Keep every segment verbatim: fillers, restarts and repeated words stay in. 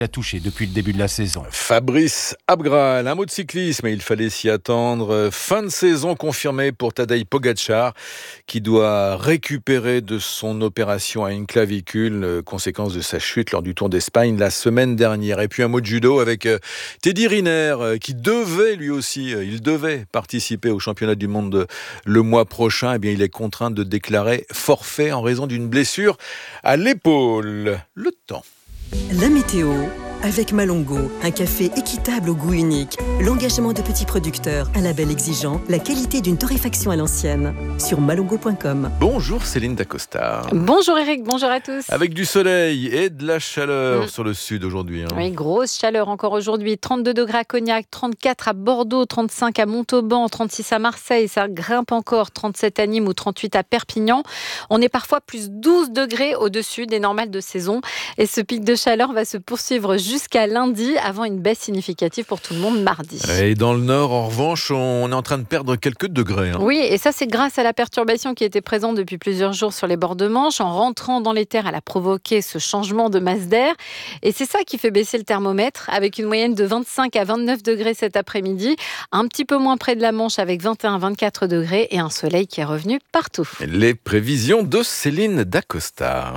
a touché depuis le début de la saison. Fabrice Abgral, un mot de cyclisme, il fallait s'y attendre. Fin de saison confirmée pour Tadej Pogačar, qui doit récupérer de son opération à une clavicule, conséquence de sa chute lors du Tour d'Espagne la semaine dernière. Et puis un mot de judo avec Teddy Riner, qui devait lui aussi, il devait participer au championnat du monde le mois prochain. Eh bien, il est contraint de déclarer forfait en raison d'une blessure à l'épaule. Le temps. La météo avec Malongo, un café équitable au goût unique, l'engagement de petits producteurs, un label exigeant, la qualité d'une torréfaction à l'ancienne. Sur malongo point com. Bonjour Céline Dacosta. Bonjour Eric, bonjour à tous. Avec du soleil et de la chaleur mmh. sur le sud aujourd'hui. Hein. Oui, grosse chaleur encore aujourd'hui. trente-deux degrés à Cognac, trente-quatre à Bordeaux, trente-cinq à Montauban, trente-six à Marseille. Ça grimpe encore, trente-sept à Nîmes ou trente-huit à Perpignan. On est parfois plus douze degrés au-dessus des normales de saison. Et ce pic de chaleur va se poursuivre jusqu'à lundi, avant une baisse significative pour tout le monde mardi. Et dans le nord, en revanche, on est en train de perdre quelques degrés. Hein. Oui, et ça, c'est grâce à la perturbation qui était présente depuis plusieurs jours sur les bords de Manche. En rentrant dans les terres, elle a provoqué ce changement de masse d'air. Et c'est ça qui fait baisser le thermomètre, avec une moyenne de vingt-cinq à vingt-neuf degrés cet après-midi. Un petit peu moins près de la Manche, avec vingt et un à vingt-quatre degrés, et un soleil qui est revenu partout. Les prévisions de Céline Dacosta.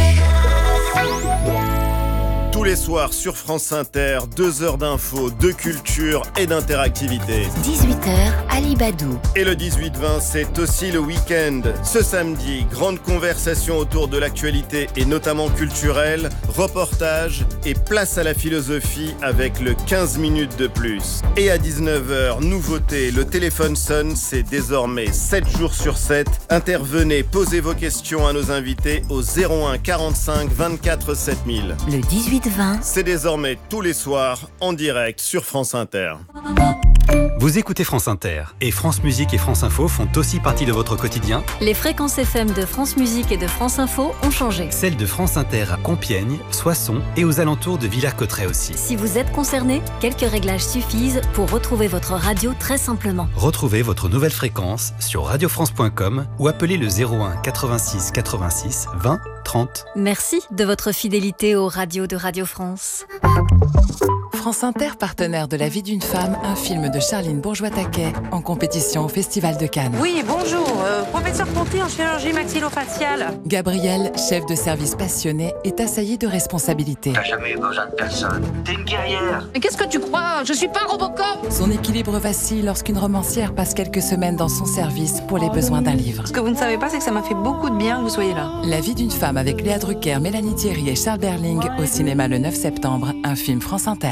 Tous les soirs sur France Inter, deux heures d'infos, de culture et d'interactivité. dix-huit heures, Ali Badou. Et le dix-huit vingt, c'est aussi le week-end. Ce samedi, grande conversation autour de l'actualité et notamment culturelle, reportage et place à la philosophie avec le quinze minutes de plus. Et à dix-neuf heures, nouveauté, le téléphone sonne, c'est désormais sept jours sur sept. Intervenez, posez vos questions à nos invités au zéro un quarante-cinq vingt-quatre sept mille. Le dix-huit vingt. C'est désormais tous les soirs en direct sur France Inter. Vous écoutez France Inter et France Musique et France Info font aussi partie de votre quotidien. Les fréquences F M de France Musique et de France Info ont changé. Celles de France Inter à Compiègne, Soissons et aux alentours de Villers-Cotterêts aussi. Si vous êtes concerné, quelques réglages suffisent pour retrouver votre radio très simplement. Retrouvez votre nouvelle fréquence sur radio france point com ou appelez le zéro un quatre-vingt-six quatre-vingt-six vingt trente. Merci de votre fidélité aux radios de Radio France. France Inter, partenaire de La vie d'une femme, un film de Charline Bourgeois-Taquet, en compétition au Festival de Cannes. Oui, bonjour, euh, professeur Conté en chirurgie maxillofaciale. Gabriel, chef de service passionné, est assailli de responsabilités. T'as jamais eu besoin de personne. T'es une guerrière. Mais qu'est-ce que tu crois ? Je suis pas Robocop. Son équilibre vacille lorsqu'une romancière passe quelques semaines dans son service pour les besoins d'un livre. Ce que vous ne savez pas, c'est que ça m'a fait beaucoup de bien que vous soyez là. La vie d'une femme avec Léa Drucker, Mélanie Thierry et Charles Berling au cinéma le neuf septembre, un film France Inter.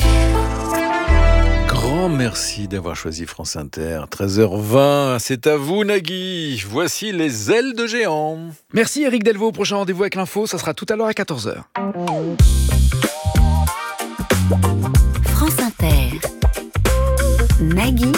Grand merci d'avoir choisi France Inter. treize heures vingt, c'est à vous Nagui. Voici les ailes de géant. Merci Eric Delvaux. Prochain rendez-vous avec l'info, ça sera tout à l'heure à quatorze heures. France Inter. Nagui.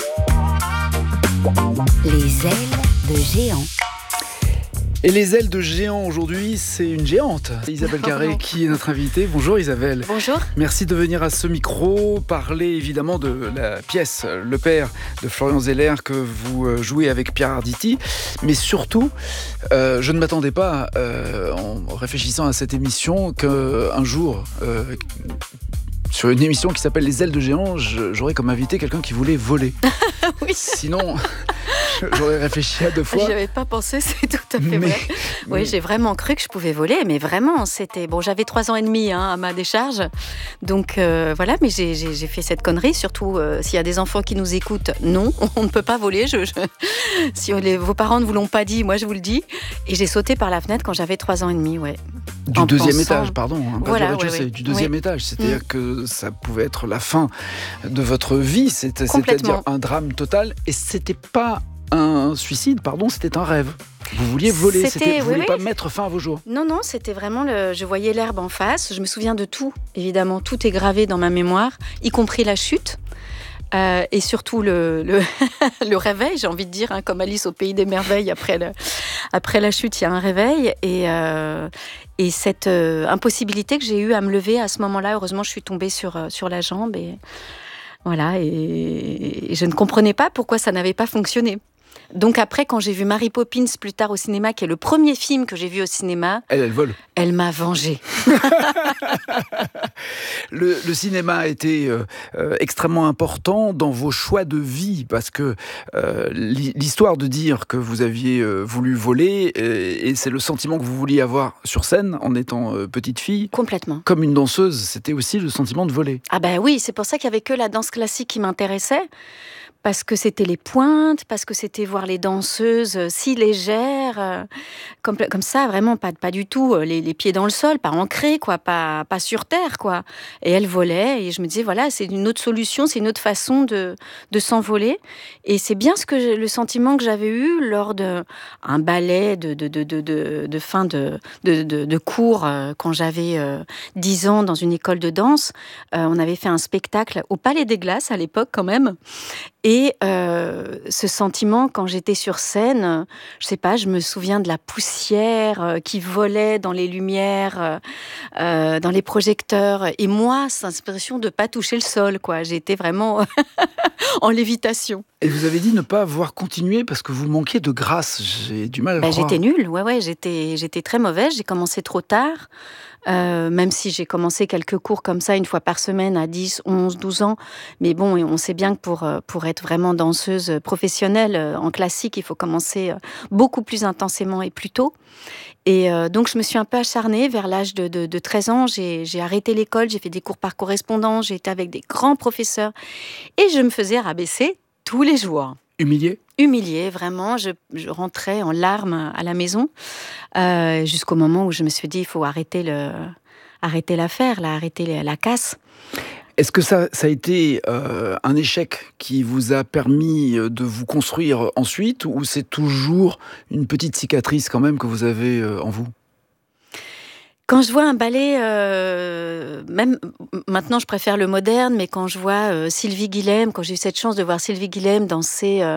Les ailes de géant. Et les ailes de géant aujourd'hui, c'est une géante. Isabelle Carré qui est notre invitée. Bonjour Isabelle. Bonjour. Merci de venir à ce micro, parler évidemment de la pièce Le Père de Florian Zeller que vous jouez avec Pierre Arditi. Mais surtout, euh, je ne m'attendais pas, euh, en réfléchissant à cette émission, qu'un jour... Euh, sur une émission qui s'appelle Les ailes de géant, j'aurais comme invité quelqu'un qui voulait voler. Oui. Sinon, j'aurais réfléchi à deux fois. J'y avais pas pensé, c'est tout à fait mais, vrai. Oui, mais... j'ai vraiment cru que je pouvais voler, mais vraiment, c'était... Bon, j'avais trois ans et demi hein, à ma décharge, donc euh, voilà, mais j'ai, j'ai, j'ai fait cette connerie, surtout euh, s'il y a des enfants qui nous écoutent, non, on ne peut pas voler, je, je... si les, vos parents ne vous l'ont pas dit, moi je vous le dis, et j'ai sauté par la fenêtre quand j'avais trois ans et demi, ouais. Du en deuxième pensant... étage, pardon, hein, pas voilà, du rez-de-chaussée, ouais, ouais. du deuxième oui. étage, c'est-à-dire mmh. que ça pouvait être la fin de votre vie, c'était, c'est-à-dire un drame total, et c'était pas un suicide, pardon, c'était un rêve. Vous vouliez voler, c'était, c'était, vous oui, vouliez oui. pas mettre fin à vos jours. Non, non, c'était vraiment, le... je voyais l'herbe en face, je me souviens de tout, évidemment, tout est gravé dans ma mémoire, y compris la chute. Euh, et surtout le, le, le réveil, j'ai envie de dire, hein, comme Alice au pays des merveilles, après, le, après la chute, il y a un réveil. Et, euh, et cette euh, impossibilité que j'ai eue à me lever à ce moment-là, heureusement, je suis tombée sur, sur la jambe. Et, voilà, et, et je ne comprenais pas pourquoi ça n'avait pas fonctionné. Donc après, quand j'ai vu Mary Poppins plus tard au cinéma, qui est le premier film que j'ai vu au cinéma, elle, elle vole. Elle m'a vengée. le, le cinéma a été euh, euh, extrêmement important dans vos choix de vie, parce que euh, l'histoire de dire que vous aviez euh, voulu voler, et, et c'est le sentiment que vous vouliez avoir sur scène en étant euh, petite fille. Complètement. Comme une danseuse, c'était aussi le sentiment de voler. Ah ben oui, c'est pour ça qu'il n'y avait que la danse classique qui m'intéressait. Parce que c'était les pointes, parce que c'était voir les danseuses si légères, euh, comme, comme ça, vraiment pas, pas du tout les, les pieds dans le sol, pas ancrés, quoi, pas, pas sur terre, quoi. Et elles volaient, et je me disais, voilà, c'est une autre solution, c'est une autre façon de, de s'envoler. Et c'est bien ce que je, le sentiment que j'avais eu lors d'un ballet de, de, de, de, de, de fin de, de, de, de cours, euh, quand j'avais euh, dix ans dans une école de danse. Euh, on avait fait un spectacle au Palais des Glaces, à l'époque, quand même. Et Et euh, ce sentiment, quand j'étais sur scène, je sais pas, je me souviens de la poussière euh, qui volait dans les lumières, euh, dans les projecteurs. Et moi, c'est l'impression de pas toucher le sol, quoi. J'étais vraiment en lévitation. Et vous avez dit ne pas avoir continué parce que vous manquiez de grâce. J'ai du mal à bah, croire. J'étais nulle, ouais, ouais, j'étais, j'étais très mauvaise. J'ai commencé trop tard. Euh, même si j'ai commencé quelques cours comme ça une fois par semaine à dix, onze, douze ans. Mais bon, on sait bien que pour, pour être vraiment danseuse professionnelle en classique, il faut commencer beaucoup plus intensément et plus tôt. Et euh, donc, je me suis un peu acharnée vers l'âge de, de, de treize ans. J'ai, j'ai arrêté l'école, j'ai fait des cours par correspondance, j'ai été avec des grands professeurs. Et je me faisais rabaisser tous les jours. Humiliée ? Humiliée, vraiment. Je, je rentrais en larmes à la maison euh, jusqu'au moment où je me suis dit il faut arrêter, le, arrêter l'affaire, là, arrêter la, la casse. Est-ce que ça, ça a été euh, un échec qui vous a permis de vous construire ensuite, ou c'est toujours une petite cicatrice quand même que vous avez euh, en vous ? Quand je vois un ballet, euh, même maintenant je préfère le moderne, mais quand je vois euh, Sylvie Guilhem, quand j'ai eu cette chance de voir Sylvie Guilhem danser euh,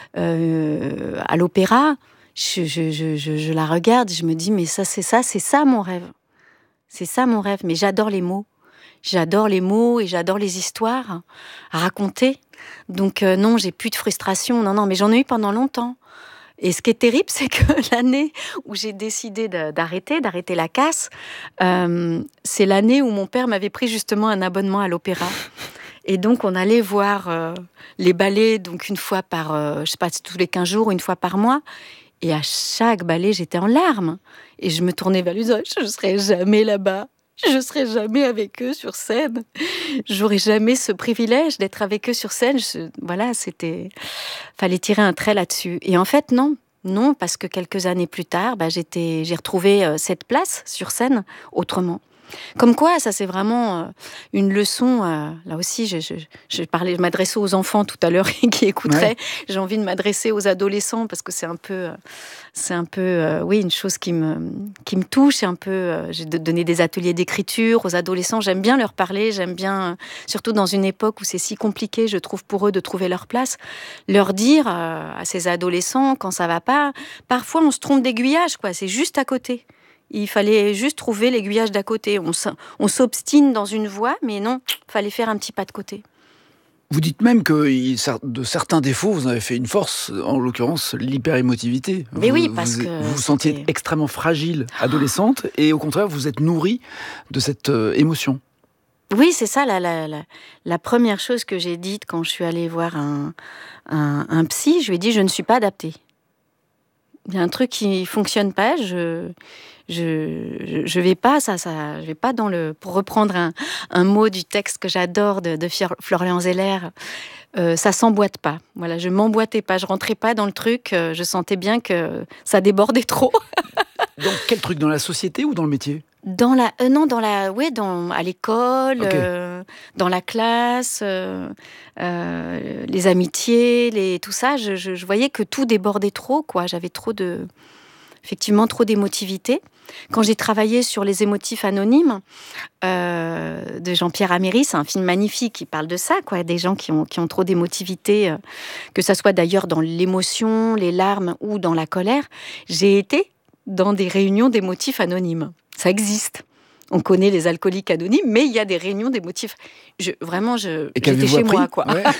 euh, à l'opéra, je, je, je, je, je la regarde, je me dis mais ça c'est ça, c'est ça mon rêve, c'est ça mon rêve. Mais j'adore les mots, j'adore les mots et j'adore les histoires à raconter. Donc euh, non, j'ai plus de frustration, non non, mais j'en ai eu pendant longtemps. Et ce qui est terrible, c'est que l'année où j'ai décidé d'arrêter, d'arrêter la casse, euh, c'est l'année où mon père m'avait pris justement un abonnement à l'opéra. Et donc, on allait voir euh, les ballets, donc une fois par, euh, je sais pas, tous les quinze jours, ou une fois par mois. Et à chaque ballet, j'étais en larmes. Et je me tournais vers lui, je ne serai jamais là-bas. Je ne serai jamais avec eux sur scène. J'aurais jamais ce privilège d'être avec eux sur scène. Je, voilà, c'était... Fallait tirer un trait là-dessus. Et en fait, non. Non, parce que quelques années plus tard, bah, j'étais, j'ai retrouvé euh, cette place sur scène autrement. Comme quoi, ça c'est vraiment euh, une leçon. Euh, là aussi, je, je, je parlais, je m'adressais aux enfants tout à l'heure qui écouteraient. Ouais. J'ai envie de m'adresser aux adolescents parce que c'est un peu, euh, c'est un peu, euh, oui, une chose qui me, qui me touche. Un peu, euh, j'ai donné des ateliers d'écriture aux adolescents. J'aime bien leur parler. J'aime bien, euh, surtout dans une époque où c'est si compliqué, je trouve pour eux de trouver leur place, leur dire euh, à ces adolescents quand ça va pas. Parfois, on se trompe d'aiguillage, quoi. C'est juste à côté. Il fallait juste trouver l'aiguillage d'à côté. On, on s'obstine dans une voie, mais non, il fallait faire un petit pas de côté. Vous dites même que de certains défauts, vous en avez fait une force, en l'occurrence l'hyper-émotivité. Mais vous, oui, parce vous, que... Vous vous sentiez extrêmement fragile, adolescente, et au contraire, vous êtes nourrie de cette euh, émotion. Oui, c'est ça, la, la, la, la première chose que j'ai dite quand je suis allée voir un, un, un psy, je lui ai dit « je ne suis pas adaptée ». Il y a un truc qui fonctionne pas, je je je vais pas ça ça je vais pas dans le pour reprendre un un mot du texte que j'adore de, de Florian Zeller, euh, ça s'emboîte pas. Voilà, je m'emboîtais pas, je rentrais pas dans le truc, euh, je sentais bien que ça débordait trop. Donc quel truc, dans la société ou dans le métier ? Dans la euh, non dans la ouais dans à l'école, okay. euh, dans la classe, euh, euh, les amitiés, les tout ça, je, je, je voyais que tout débordait trop, quoi. J'avais trop de effectivement trop d'émotivité. Quand j'ai travaillé sur Les émotifs anonymes euh, de Jean-Pierre Améry, c'est un film magnifique qui parle de ça, quoi, des gens qui ont qui ont trop d'émotivité, euh, que ça soit d'ailleurs dans l'émotion, les larmes ou dans la colère. J'ai été dans des réunions d'émotifs anonymes. Ça existe. On connaît les alcooliques anonymes, mais il y a des réunions des motifs. Je, vraiment, je, Et j'étais chez appris moi, quoi. Ouais.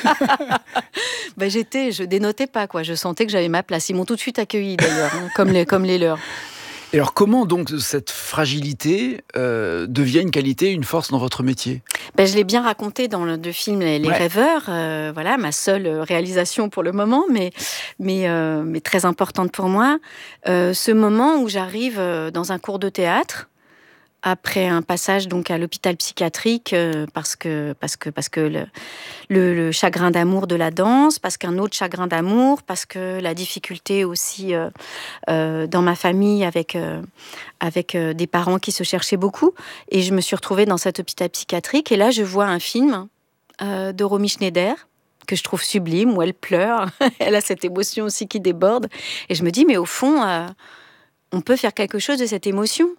ben, j'étais, je dénotais pas, quoi. Je sentais que j'avais ma place. Ils m'ont tout de suite accueillie, d'ailleurs, hein, comme les, comme les leurs. Et alors, comment donc cette fragilité euh, devient une qualité, une force dans votre métier ? Ben, je l'ai bien raconté dans le, le film Les, les Ouais. Rêveurs, euh, voilà, ma seule réalisation pour le moment, mais, mais, euh, mais très importante pour moi. Euh, ce moment où j'arrive dans un cours de théâtre, après un passage donc à l'hôpital psychiatrique, euh, parce que, parce que, parce que le, le, le chagrin d'amour de la danse, parce qu'un autre chagrin d'amour, parce que la difficulté aussi euh, euh, dans ma famille avec, euh, avec euh, des parents qui se cherchaient beaucoup. Et je me suis retrouvée dans cet hôpital psychiatrique. Et là, je vois un film euh, de Romy Schneider, que je trouve sublime, où elle pleure. Elle a cette émotion aussi qui déborde. Et je me dis, mais au fond, euh, on peut faire quelque chose de cette émotion.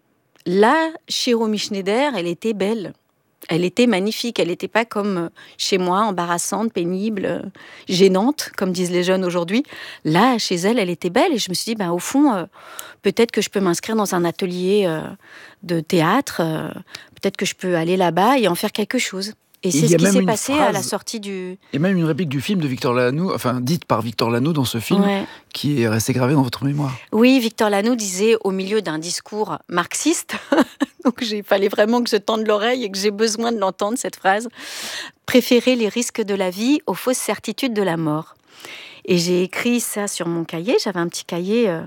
Là, chez Romy Schneider, elle était belle. Elle était magnifique. Elle n'était pas comme chez moi, embarrassante, pénible, gênante, comme disent les jeunes aujourd'hui. Là, chez elle, elle était belle. Et je me suis dit, ben, au fond, euh, peut-être que je peux m'inscrire dans un atelier euh, de théâtre. Euh, peut-être que je peux aller là-bas et en faire quelque chose. Et c'est ce qui s'est passé phrase, à la sortie du... Il y a même une réplique du film de Victor Lanoux, enfin dite par Victor Lanoux dans ce film, ouais. qui est restée gravée dans votre mémoire. Oui, Victor Lanoux disait au milieu d'un discours marxiste, donc il fallait vraiment que je tende l'oreille et que j'ai besoin de l'entendre, cette phrase, « Préférer les risques de la vie aux fausses certitudes de la mort ». Et j'ai écrit ça sur mon cahier, j'avais un petit cahier... Euh,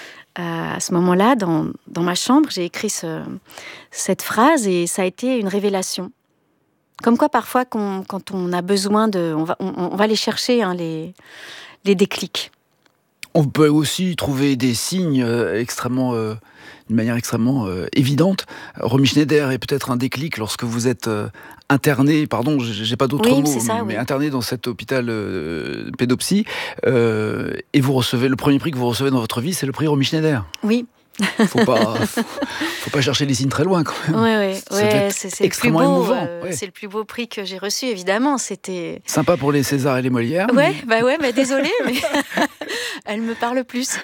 à ce moment-là, dans, dans ma chambre, j'ai écrit ce, cette phrase et ça a été une révélation. Comme quoi, parfois, qu'on, quand on a besoin de... On va, on, on va les chercher, hein, les, les déclics. On peut aussi trouver des signes euh, extrêmement... Euh, d'une manière extrêmement euh, évidente. Romy Schneider est peut-être un déclic lorsque vous êtes euh, interné, pardon, j'ai pas d'autres oui, mots, c'est ça, mais oui. interné dans cet hôpital euh, pédopsie, euh, et vous recevez, le premier prix que vous recevez dans votre vie, c'est le prix Romy Schneider. Oui. Faut pas, faut, faut pas chercher les signes très loin quand même. Ouais, ouais, ouais, c'est, c'est extrêmement le plus beau, émouvant. Euh, ouais. C'est le plus beau prix que j'ai reçu, évidemment. C'était sympa pour les Césars et les Molières. Ouais, mais... bah ouais, mais désolée, mais elle me parle plus.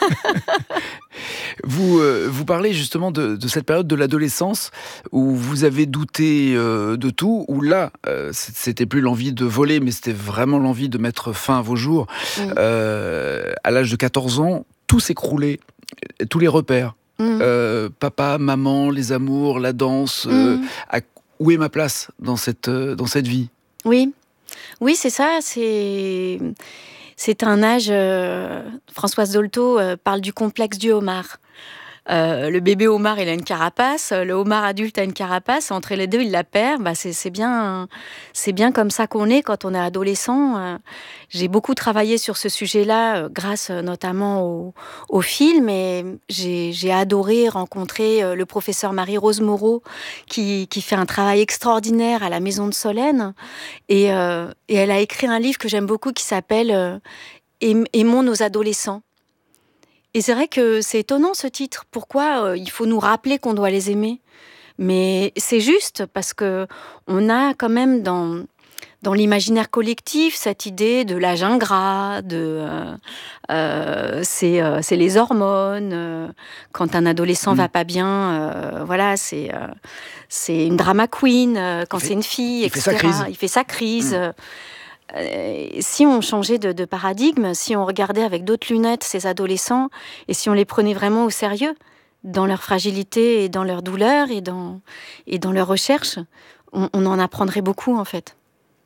Vous, euh, vous parlez justement de, de cette période de l'adolescence où vous avez douté euh, de tout, où là, euh, c'était plus l'envie de voler, mais c'était vraiment l'envie de mettre fin à vos jours. Mmh. Euh, à l'âge de quatorze ans, tout s'écroulait, tous les repères. Mmh. Euh, papa, maman, les amours, la danse. Mmh. Euh, à, où est ma place dans cette, euh, dans cette vie ? Oui, oui, c'est ça, c'est... C'est un âge... Euh, Françoise Dolto euh, parle du complexe du homard. Euh, le bébé homard, il a une carapace. Le homard adulte a une carapace. Entre les deux, il la perd. Bah, c'est, c'est, bien, c'est bien comme ça qu'on est quand on est adolescent. Euh, j'ai beaucoup travaillé sur ce sujet-là, euh, grâce euh, notamment au, au film. Et j'ai, j'ai adoré rencontrer euh, le professeur Marie-Rose Moreau, qui, qui fait un travail extraordinaire à la Maison de Solène. Et, euh, et elle a écrit un livre que j'aime beaucoup qui s'appelle euh, « Aimons nos adolescents ». Et c'est vrai que c'est étonnant ce titre. Pourquoi euh, il faut nous rappeler qu'on doit les aimer ? Mais c'est juste parce que on a quand même dans dans l'imaginaire collectif cette idée de l'âge ingrat, de euh, euh, c'est euh, c'est les hormones. Euh, quand un adolescent mmh. va pas bien, euh, voilà, c'est euh, c'est une drama queen. Euh, quand fait, c'est une fille, il et cetera. Fait sa crise. Il fait sa crise. Mmh. Euh, si on changeait de, de paradigme, si on regardait avec d'autres lunettes ces adolescents, et si on les prenait vraiment au sérieux, dans leur fragilité et dans leur douleur et dans, et dans leur recherche, on, on en apprendrait beaucoup en fait.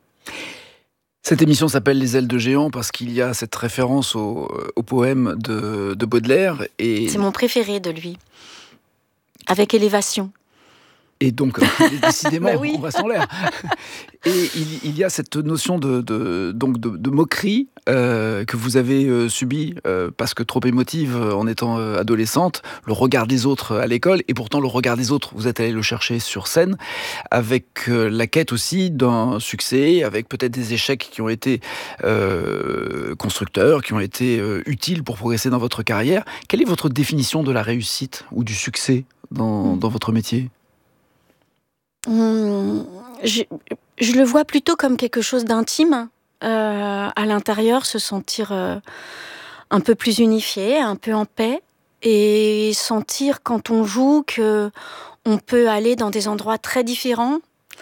Cette émission s'appelle Les ailes de géant parce qu'il y a cette référence au, au poème de, de Baudelaire. Et... C'est mon préféré de lui, avec élévation. Et donc, décidément, bah oui. on reste en l'air. Et il, il y a cette notion de, de, donc de, de moquerie euh, que vous avez euh, subie euh, parce que trop émotive euh, en étant euh, adolescente, le regard des autres à l'école, et pourtant le regard des autres, vous êtes allé le chercher sur scène, avec euh, la quête aussi d'un succès, avec peut-être des échecs qui ont été euh, constructeurs, qui ont été euh, utiles pour progresser dans votre carrière. Quelle est votre définition de la réussite ou du succès dans, mmh. dans votre métier ? Hum, je, je le vois plutôt comme quelque chose d'intime, euh, à l'intérieur, se sentir euh, un peu plus unifié, un peu en paix, et sentir quand on joue que on peut aller dans des endroits très différents.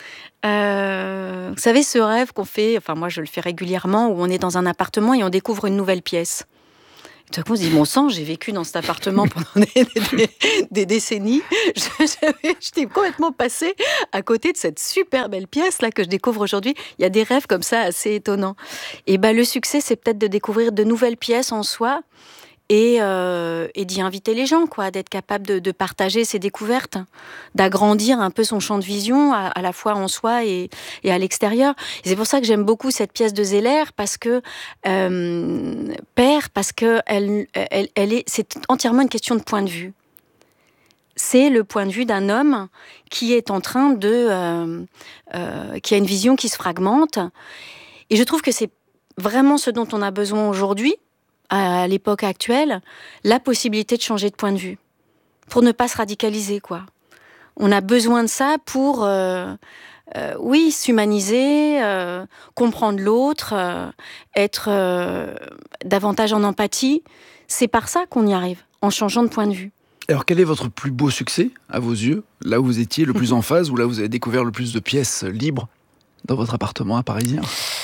Euh, vous savez, ce rêve qu'on fait, enfin moi je le fais régulièrement, où on est dans un appartement et on découvre une nouvelle pièce. Tout à coup, on se dit, bon sang, j'ai vécu dans cet appartement pendant des, des, des décennies. J'étais complètement passée à côté de cette super belle pièce là que je découvre aujourd'hui. Il y a des rêves comme ça assez étonnants. Et ben, le succès, c'est peut-être de découvrir de nouvelles pièces en soi et, euh, et d'y inviter les gens, quoi, d'être capable de, de partager ses découvertes, d'agrandir un peu son champ de vision à, à la fois en soi et, et à l'extérieur. Et c'est pour ça que j'aime beaucoup cette pièce de Zeller, parce que euh, Père, parce que elle, elle, elle est, c'est entièrement une question de point de vue. C'est le point de vue d'un homme qui est en train de, euh, euh, qui a une vision qui se fragmente. Et je trouve que c'est vraiment ce dont on a besoin aujourd'hui, à l'époque actuelle, la possibilité de changer de point de vue, pour ne pas se radicaliser, quoi. On a besoin de ça pour, euh, euh, oui, s'humaniser, euh, comprendre l'autre, euh, être euh, davantage en empathie. C'est par ça qu'on y arrive, en changeant de point de vue. Alors, quel est votre plus beau succès, à vos yeux, là où vous étiez le plus en phase, ou là où vous avez découvert le plus de pièces libres dans votre appartement à Parisien ?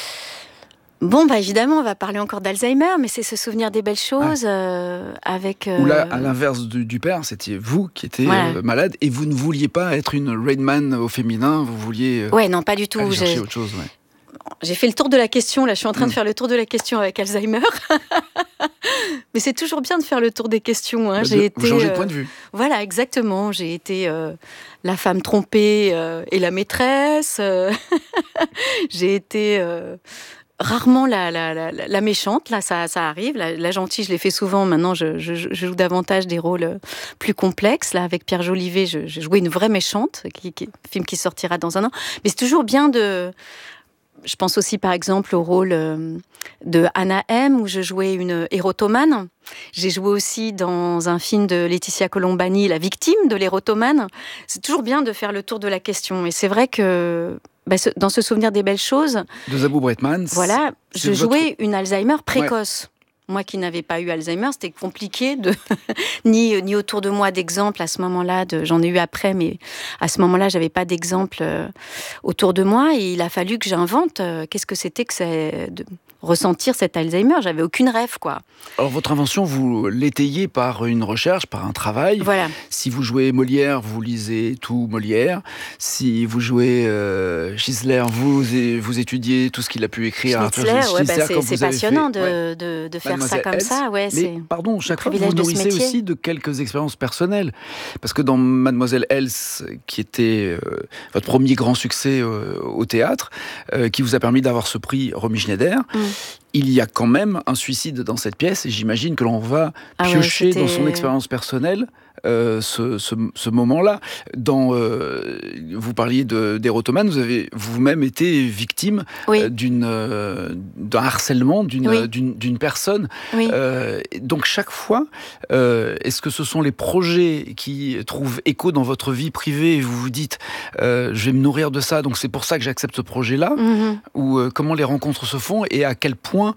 Bon, bah évidemment, on va parler encore d'Alzheimer, mais c'est se souvenir des belles choses, ah. euh, avec... Euh... Ou là, à l'inverse du, du père, c'était vous qui étiez voilà. euh, malade, et vous ne vouliez pas être une Rainman au féminin, vous vouliez... Euh, ouais, non, pas du tout. Aller chercher j'ai... autre chose, ouais. J'ai fait le tour de la question, là, je suis en train mmh. de faire le tour de la question avec Alzheimer. Mais c'est toujours bien de faire le tour des questions. Hein. Bah, j'ai de, été, vous changez euh, de point de vue. Voilà, exactement. J'ai été euh, la femme trompée euh, et la maîtresse. Euh, j'ai été... Euh, rarement la, la, la, la méchante, là ça, ça arrive, la, la gentille je l'ai fait souvent, maintenant je, je, je joue davantage des rôles plus complexes, là avec Pierre Jolivet je, je jouais une vraie méchante, qui, qui, film qui sortira dans un an, mais c'est toujours bien de... Je pense aussi par exemple au rôle de Anna M, où je jouais une érotomane. J'ai joué aussi dans un film de Laetitia Colombani, la victime de l'érotomane. C'est toujours bien de faire le tour de la question, et c'est vrai que bah, dans ce souvenir des belles choses... De Zabou Bretman. Voilà, je jouais votre... une Alzheimer précoce. Ouais. Moi qui n'avais pas eu Alzheimer, c'était compliqué, de ni, ni autour de moi d'exemples à ce moment-là, de... j'en ai eu après, mais à ce moment-là, j'avais pas d'exemple euh, autour de moi, et il a fallu que j'invente euh, qu'est-ce que c'était que c'est de ressentir cet Alzheimer. J'avais aucune rêve, quoi. Alors votre invention, vous l'étayez par une recherche, par un travail. Voilà. Si vous jouez Molière, vous lisez tout Molière. Si vous jouez euh, Schnitzler, vous, vous étudiez tout ce qu'il a pu écrire. Schnitzler, Arthur ouais, bah, c'est, c'est passionnant fait, de, ouais. de, de faire Mademoiselle ça comme Else, ça. Ouais, mais c'est pardon, chaque fois vous vous nourrissez aussi de quelques expériences personnelles. Parce que dans Mademoiselle Else, qui était euh, votre premier grand succès euh, au théâtre, euh, qui vous a permis d'avoir ce prix Romy Schneider, mm. il y a quand même un suicide dans cette pièce, et j'imagine que l'on va ah piocher ouais, dans son expérience personnelle euh, ce, ce, ce moment-là. Dans, euh, vous parliez de, d'érotomane, vous avez vous-même été victime oui. euh, d'une, euh, d'un harcèlement d'une, oui. d'une, d'une personne. Oui. Euh, donc chaque fois, euh, est-ce que ce sont les projets qui trouvent écho dans votre vie privée et vous vous dites euh, je vais me nourrir de ça, donc c'est pour ça que j'accepte ce projet-là, mm-hmm. ou euh, comment les rencontres se font et à quel point...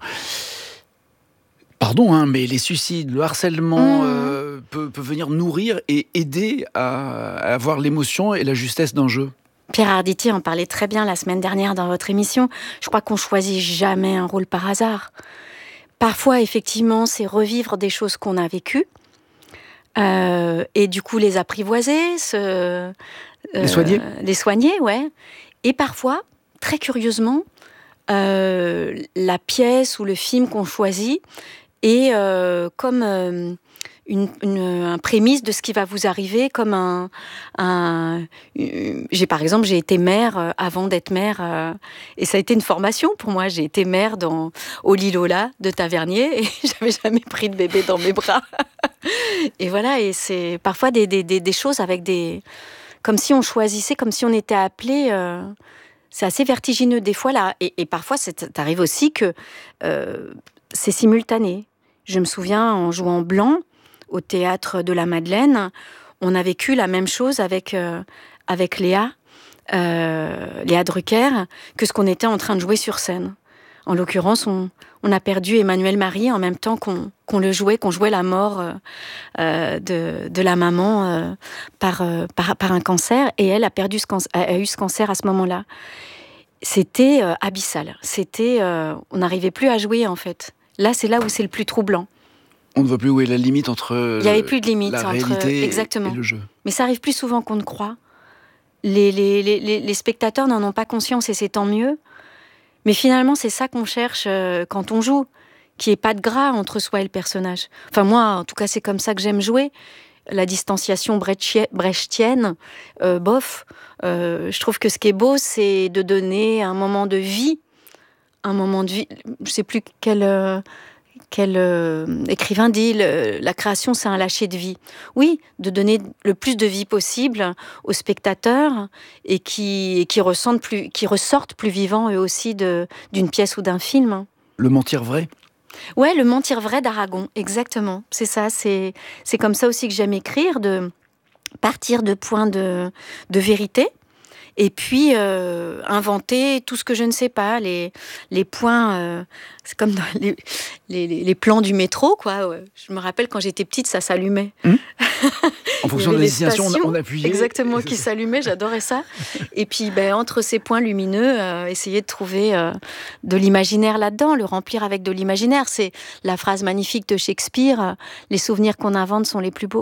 Pardon, hein, mais les suicides, le harcèlement mmh. euh, peut, peut venir nourrir et aider à, à avoir l'émotion et la justesse d'un jeu. Pierre Arditi en parlait très bien la semaine dernière dans votre émission. Je crois qu'on choisit jamais un rôle par hasard. Parfois, effectivement, c'est revivre des choses qu'on a vécues euh, et du coup les apprivoiser, se, euh, les soigner. Les soigner, ouais. Et parfois, très curieusement, euh, la pièce ou le film qu'on choisit et euh, comme euh, une, une un prémisse de ce qui va vous arriver, comme un, un une, j'ai par exemple j'ai été mère euh, avant d'être mère euh, et ça a été une formation pour moi. J'ai été mère dans au Lilola de Tavernier et j'avais jamais pris de bébé dans mes bras. Et voilà, et c'est parfois des, des, des, des choses avec des comme si on choisissait, comme si on était appelé. Euh, c'est assez vertigineux des fois là, et, et parfois ça arrive aussi que euh, c'est simultané. Je me souviens, en jouant Blanc, au Théâtre de la Madeleine, on a vécu la même chose avec, euh, avec Léa, euh, Léa Drucker, que ce qu'on était en train de jouer sur scène. En l'occurrence, on, on a perdu Emmanuel Marie en même temps qu'on, qu'on le jouait, qu'on jouait la mort euh, de, de la maman euh, par, euh, par, par un cancer. Et elle a, perdu ce cancer, a eu ce cancer à ce moment-là. C'était euh, abyssal. C'était, euh, on n'arrivait plus à jouer, en fait. Là, c'est là où c'est le plus troublant. On ne voit plus où est la limite entre Il n'y avait plus de limite la entre, réalité exactement. et le jeu. Mais ça arrive plus souvent qu'on ne croit. Les, les, les, les spectateurs n'en ont pas conscience et c'est tant mieux. Mais finalement, c'est ça qu'on cherche euh, quand on joue, qu'il n'y ait pas de gras entre soi et le personnage. Enfin, moi, en tout cas, c'est comme ça que j'aime jouer. La distanciation brechtienne, euh, bof. Euh, je trouve que ce qui est beau, c'est de donner un moment de vie. Un moment de vie. Je ne sais plus quel... Euh, Quel euh, écrivain dit le, la création, c'est un lâcher de vie. Oui, de donner le plus de vie possible aux spectateurs et qui, et qui, ressentent plus, qui ressortent plus vivants eux aussi de, d'une pièce ou d'un film. Le mentir vrai ? Ouais, le mentir vrai d'Aragon, exactement. C'est ça, c'est, c'est comme ça aussi que j'aime écrire, de partir de points de, de vérité. Et puis, euh, inventer tout ce que je ne sais pas, les, les points, euh, c'est comme dans les, les, les plans du métro, quoi. Ouais. Je me rappelle, quand j'étais petite, ça s'allumait. Mmh. En fonction de la destination, on, on appuyait. Exactement, qui s'allumait, j'adorais ça. Et puis, ben, entre ces points lumineux, euh, essayer de trouver euh, de l'imaginaire là-dedans, le remplir avec de l'imaginaire. C'est la phrase magnifique de Shakespeare, euh, « Les souvenirs qu'on invente sont les plus beaux ».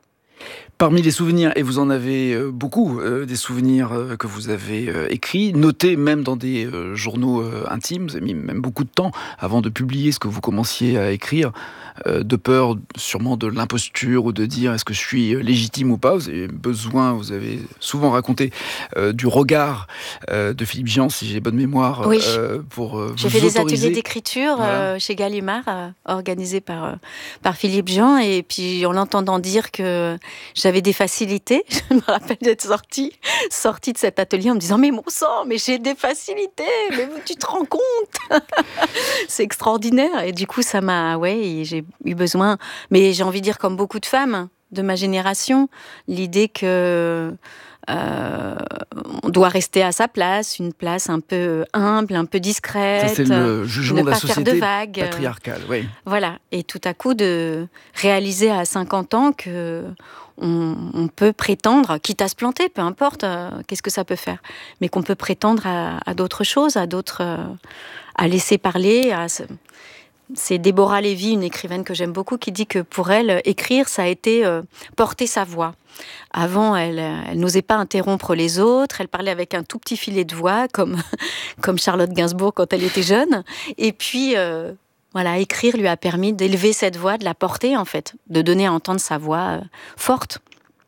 Parmi les souvenirs, et vous en avez euh, beaucoup, euh, des souvenirs euh, que vous avez euh, écrits, notés même dans des euh, journaux euh, intimes, vous avez mis même beaucoup de temps avant de publier ce que vous commenciez à écrire, euh, de peur sûrement de l'imposture ou de dire est-ce que je suis légitime ou pas. Vous avez besoin, vous avez souvent raconté euh, du regard euh, de Philippe Gian, si j'ai bonne mémoire, oui. euh, pour euh, J'ai vous fait autoriser. des ateliers d'écriture voilà. euh, chez Gallimard, euh, organisés par, euh, par Philippe Gian, et puis en l'entendant dire que j'avais des facilités. Je me rappelle d'être sortie, sortie de cet atelier en me disant « Mais mon sang, mais j'ai des facilités, mais tu te rends compte ?» C'est extraordinaire. Et du coup, ça m'a... Ouais, j'ai eu besoin... Mais j'ai envie de dire, comme beaucoup de femmes de ma génération, l'idée que... Euh, on doit rester à sa place, une place un peu humble, un peu discrète. Ça, c'est le jugement de la société de vagues. patriarcale, oui. Voilà. Et tout à coup, de réaliser à cinquante ans que on, on peut prétendre, quitte à se planter, peu importe, euh, qu'est-ce que ça peut faire, mais qu'on peut prétendre à, à d'autres choses, à d'autres, euh, à laisser parler. À se... C'est Déborah Lévy, une écrivaine que j'aime beaucoup, qui dit que pour elle, écrire, ça a été euh, porter sa voix. Avant, elle, elle n'osait pas interrompre les autres, elle parlait avec un tout petit filet de voix, comme, comme Charlotte Gainsbourg quand elle était jeune. Et puis, euh, voilà, écrire lui a permis d'élever cette voix, de la porter, en fait, de donner à entendre sa voix euh, forte.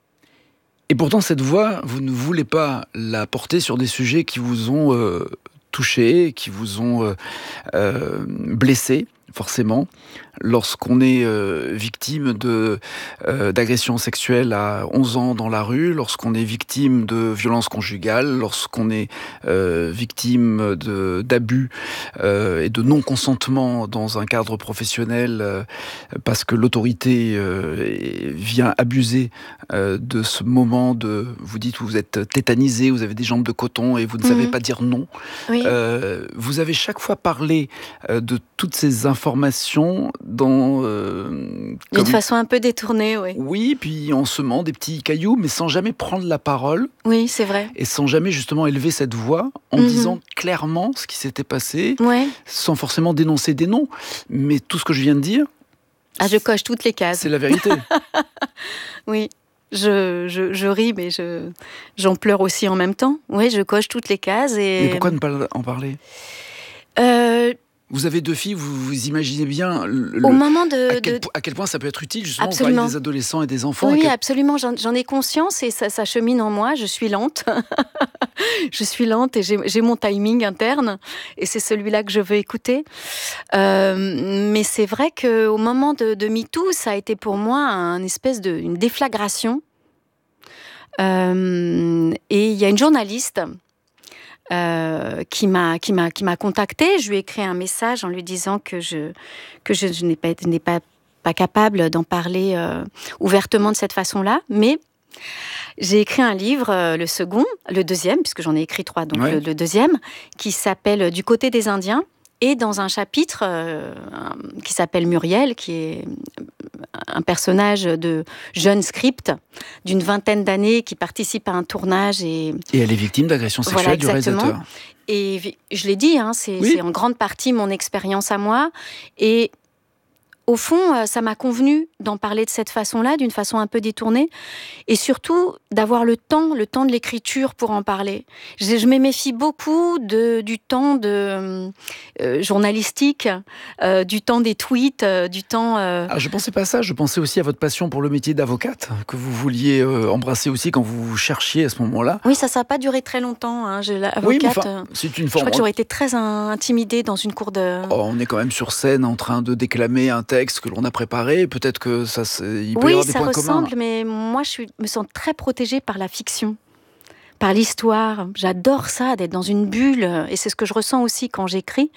Et pourtant, cette voix, vous ne voulez pas la porter sur des sujets qui vous ont euh, touché, qui vous ont euh, euh, blessé. Forcément, lorsqu'on est euh, victime de, euh, d'agressions sexuelles à onze ans dans la rue, lorsqu'on est victime de violences conjugales, lorsqu'on est euh, victime de, d'abus euh, et de non-consentement dans un cadre professionnel euh, parce que l'autorité euh, vient abuser euh, de ce moment de... Vous dites, vous êtes tétanisé, vous avez des jambes de coton et vous ne mmh. savez pas dire non. Oui. Euh, vous avez chaque fois parlé euh, de toutes ces informations information dans... Euh, D'une comme... façon un peu détournée, oui. Oui, puis en semant des petits cailloux, mais sans jamais prendre la parole. Oui, c'est vrai. Et sans jamais justement élever cette voix en mm-hmm. disant clairement ce qui s'était passé, ouais. sans forcément dénoncer des noms. Mais tout ce que je viens de dire... Ah, je coche toutes les cases. C'est la vérité. Oui. Je, je, je ris, mais je, j'en pleure aussi en même temps. Oui, je coche toutes les cases. Et... Mais pourquoi ne pas en parler euh... Vous avez deux filles, vous vous imaginez bien le, au moment de, à, quel, de... à quel point ça peut être utile, justement, absolument. Pour parler des adolescents et des enfants. Oui, quel... absolument, j'en, j'en ai conscience et ça, ça chemine en moi, je suis lente. Je suis lente et j'ai, j'ai mon timing interne et c'est celui-là que je veux écouter. Euh, mais c'est vrai qu'au moment de, de MeToo, ça a été pour moi un espèce de, une déflagration. Euh, et il y a une journaliste... Euh, qui m'a qui m'a qui m'a contactée. Je lui ai écrit un message en lui disant que je que je, je n'ai pas n'ai pas pas capable d'en parler euh, ouvertement de cette façon-là, mais j'ai écrit un livre, euh, le second, le deuxième, puisque j'en ai écrit trois, donc ouais. le, le deuxième, qui s'appelle Du côté des Indiens, Et dans un chapitre euh, qui s'appelle Muriel, qui est un personnage de jeune script d'une vingtaine d'années qui participe à un tournage. Et, et elle est victime d'agression sexuelle voilà, du réalisateur. Et je l'ai dit, hein, c'est, oui. c'est en grande partie mon expérience à moi. Et au fond, ça m'a convenu d'en parler de cette façon-là, d'une façon un peu détournée, et surtout d'avoir le temps, le temps de l'écriture pour en parler. Je, je me méfie beaucoup de, du temps de, euh, journalistique, euh, du temps des tweets, euh, du temps... Euh... Ah, je ne pensais pas à ça, je pensais aussi à votre passion pour le métier d'avocate, que vous vouliez euh, embrasser aussi quand vous cherchiez à ce moment-là. Oui, ça n'a pas duré très longtemps. Hein. Je, avocate, oui, mais enfin, c'est une forme... Je crois que j'aurais été très intimidée dans une cour de... Oh, on est quand même sur scène en train de déclamer un texte que l'on a préparé, peut-être que ça, il peut oui, y avoir des points communs. Oui, ça ressemble, mais moi, je suis, me sens très protégée par la fiction, par l'histoire. J'adore ça, d'être dans une bulle, et c'est ce que je ressens aussi quand j'écris.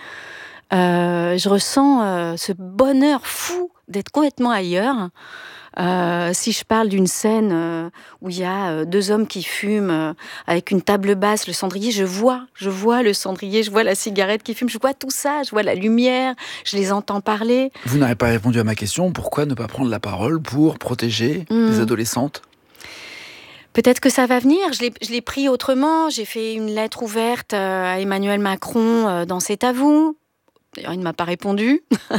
Euh, je ressens euh, ce bonheur fou d'être complètement ailleurs. Euh, si je parle d'une scène euh, où il y a euh, deux hommes qui fument euh, avec une table basse, le cendrier, je vois, je vois le cendrier, je vois la cigarette qui fume, je vois tout ça, je vois la lumière, je les entends parler. Vous n'avez pas répondu à ma question, pourquoi ne pas prendre la parole pour protéger mmh. les adolescentes ? Peut-être que ça va venir, je l'ai, je l'ai pris autrement, j'ai fait une lettre ouverte à Emmanuel Macron euh, dans C'est à vous. D'ailleurs, il ne m'a pas répondu.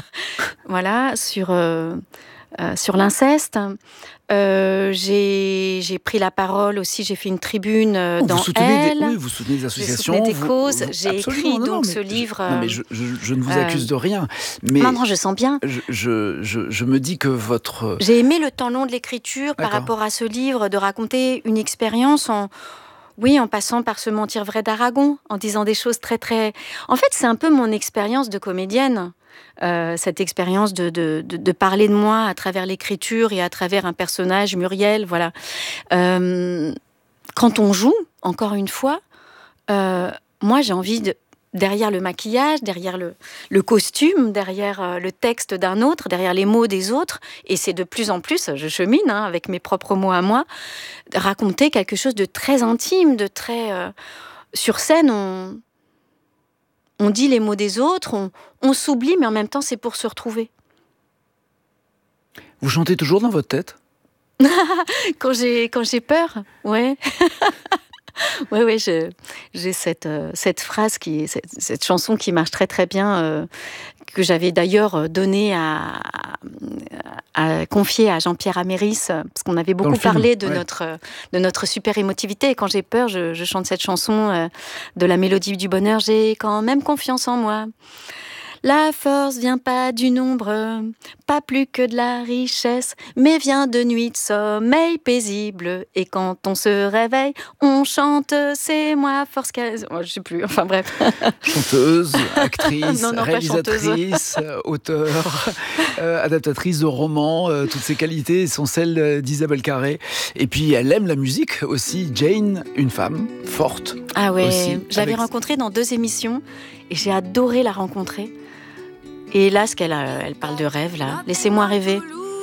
Voilà, sur... Euh, Euh, sur l'inceste. Euh, j'ai, j'ai pris la parole aussi, j'ai fait une tribune euh, oh, dans vous soutenez Elle. Des, oui, vous soutenez des associations. J'ai soutenu des vous, causes. vous, j'ai écrit non, donc non, ce livre. Je, non, mais je, je, je ne vous accuse euh, de rien. Mais non, non, je sens bien. Je, je, je, je me dis que votre... J'ai aimé le temps long de l'écriture. D'accord. Par rapport à ce livre, de raconter une expérience en... Oui, en passant par ce Mentir vrai d'Aragon, en disant des choses très, très... En fait, c'est un peu mon expérience de comédienne. Euh, cette expérience de, de, de, de parler de moi à travers l'écriture et à travers un personnage, Muriel, voilà. Euh, quand on joue, encore une fois, euh, moi j'ai envie de, derrière le maquillage, derrière le, le costume, derrière euh, le texte d'un autre, derrière les mots des autres, et c'est de plus en plus, je chemine hein, avec mes propres mots à moi, raconter quelque chose de très intime, de très... Euh, sur scène, on... On dit les mots des autres, on, on s'oublie, mais en même temps, c'est pour se retrouver. Vous chantez toujours dans votre tête ? quand, j'ai, quand j'ai peur, ouais. Oui, oui, je, j'ai cette, euh, cette phrase, qui, cette, cette chanson qui marche très très bien, euh, que j'avais d'ailleurs donnée à, à, à confier à Jean-Pierre Améris, parce qu'on avait beaucoup parlé de, ouais. notre, de notre super émotivité. Et quand j'ai peur, je, je chante cette chanson euh, de la Mélodie du bonheur. J'ai quand même confiance en moi. La force vient pas du nombre, pas plus que de la richesse, mais vient de nuits de sommeil paisible. Et quand on se réveille, on chante « C'est moi, force qu'a... Oh, » je sais plus, enfin bref. Chanteuse, actrice, non, non, réalisatrice, auteure, euh, adaptatrice de romans, euh, toutes ces qualités sont celles d'Isabelle Carré. Et puis elle aime la musique aussi, Jane, une femme forte. Ah ouais, aussi, je l'avais avec... rencontrée dans deux émissions et j'ai adoré la rencontrer. Et là, ce qu'elle a, elle parle de rêve, là. Laissez-moi rêver.